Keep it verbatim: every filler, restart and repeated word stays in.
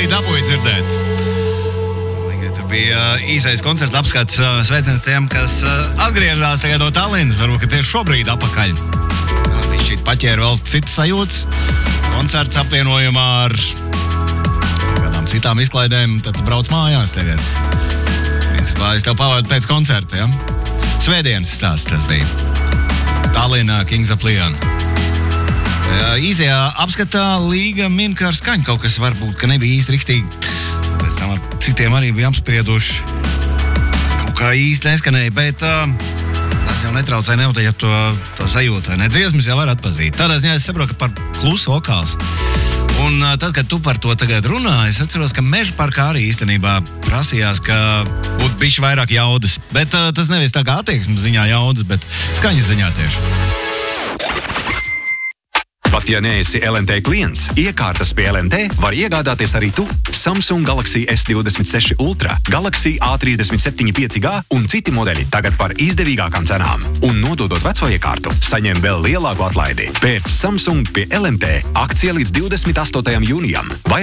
arī dabūju dzirdēt. Tur bija īsais koncerta apskats. Sveiciens tiem, kas atgriežās tagad no Tallinas. Varbūt, ka tieši šobrīd apakaļ. Viņš šķiet paķēra vēl citas sajūtas. Koncerts apvienojumā ar kādām citām izklaidēm. Tad tu brauc mājās tagad. Principā es tev pavādu pēc koncerta, ja? Svētdienas stāsts tas bija. Tallinā, Kings of Leon. Īzajā apskatā Līga min, ka ar skaņu kaut kas varbūt, ka nebija īsti riktīgi. Pēc tam ar citiem arī bija apsprieduši. Kaut kā īsti neskanēja, bet uh, tas jau netraucēja neutēt to, to sajūtu. Ne? Dziesmas jau var atpazīt. Tādā ziņā es saprotu, ka par klusu vokāls. Un uh, tad, kad tu par to tagad runā, es atceros, ka Meža parkā arī īstenībā prasījās, ka būtu bišķi vairāk jaudas. Bet uh, tas nevis tā kā attieksmes ziņā jaudas, bet skaņas ziņā tieši. Pat ja neesi L N T klients, iekārtas pie L N T var iegādāties arī tu. Samsung Galaxy S divdesmit seši Ultra, Galaxy A trīsdesmit septiņi pieci G un citi modeļi tagad par izdevīgākām cenām. Un nododot veco iekārtu, saņem vēl lielāku atlaidi. Pēc Samsung pie L N T akcija līdz divdesmit astotajam jūnijam. Vai